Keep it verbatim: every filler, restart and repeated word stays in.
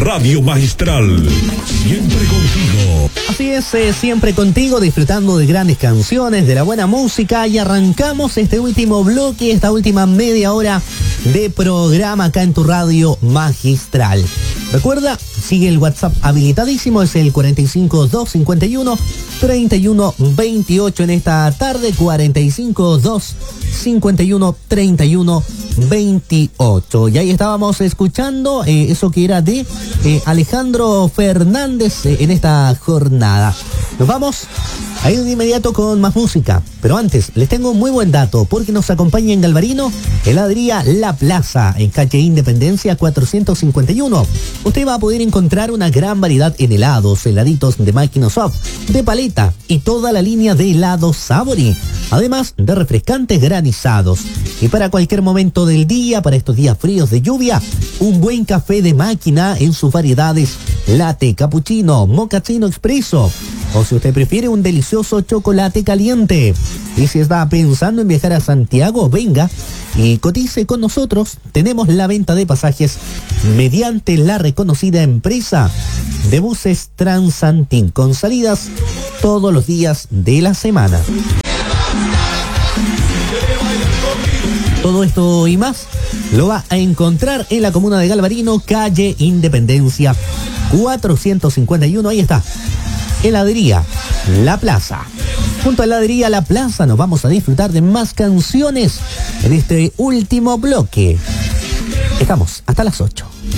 Radio Magistral, siempre contigo. Así es, eh, siempre contigo, disfrutando de grandes canciones, de la buena música, y arrancamos este último bloque, esta última media hora de programa acá en tu Radio Magistral. Recuerda, sigue el WhatsApp habilitadísimo, es el cuarenta y cinco, doscientos cincuenta y uno, treinta y uno veintiocho en esta tarde, cuarenta y cinco, doscientos cincuenta y uno, treinta y uno veintiocho. Y ahí estábamos escuchando eh, eso que era de eh, Alejandro Fernández eh, en esta jornada. Nos vamos a ir de inmediato con más música, pero antes les tengo un muy buen dato, porque nos acompaña en Galvarino Heladería La Plaza, en calle Independencia cuatrocientos cincuenta y uno. Usted va a poder encontrar una gran variedad en helados, heladitos de máquina soft, de paleta y toda la línea de helados Sabori, además de refrescantes granizados. Y para cualquier momento del día, para estos días fríos de lluvia, un buen café de máquina en sus variedades latte, cappuccino, mochaccino expreso, o si usted prefiere un delicioso chocolate caliente. Y si está pensando en viajar a Santiago, venga y cotice con nosotros. Tenemos la venta de pasajes mediante la reconocida empresa de buses Transantin, con salidas todos los días de la semana. Todo esto y más lo va a encontrar en la comuna de Galvarino, calle Independencia cuatrocientos cincuenta y uno. Ahí está, Heladería La Plaza. Junto a Heladería La Plaza nos vamos a disfrutar de más canciones en este último bloque. Estamos hasta las ocho.